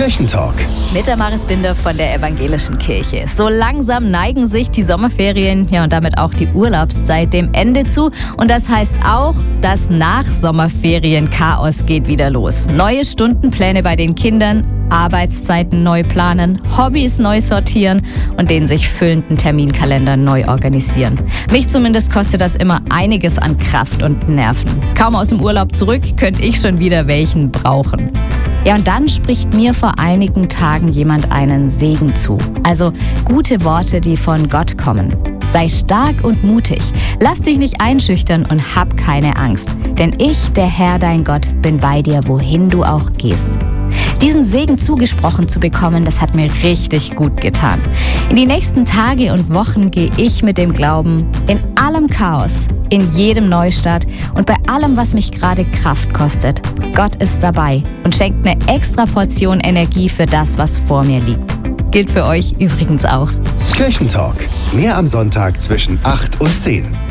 Kirchentalk. Mit der Maris Binder von der Evangelischen Kirche. So langsam neigen sich die Sommerferien, und damit auch die Urlaubszeit dem Ende zu. Und das heißt auch, das Nach-Sommerferien-Chaos geht wieder los. Neue Stundenpläne bei den Kindern, Arbeitszeiten neu planen, Hobbys neu sortieren und den sich füllenden Terminkalender neu organisieren. Mich zumindest kostet das immer einiges an Kraft und Nerven. Kaum aus dem Urlaub zurück, könnte ich schon wieder welchen brauchen. Und dann spricht mir vor einigen Tagen jemand einen Segen zu. Also gute Worte, die von Gott kommen. Sei stark und mutig. Lass dich nicht einschüchtern und hab keine Angst. Denn ich, der Herr, dein Gott, bin bei dir, wohin du auch gehst. Diesen Segen zugesprochen zu bekommen, das hat mir richtig gut getan. In die nächsten Tage und Wochen gehe ich mit dem Glauben in allem Chaos, in jedem Neustart und bei allem, was mich gerade Kraft kostet. Gott ist dabei und schenkt eine extra Portion Energie für das, was vor mir liegt. Gilt für euch übrigens auch. Kirchentalk. Mehr am Sonntag zwischen 8 und 10.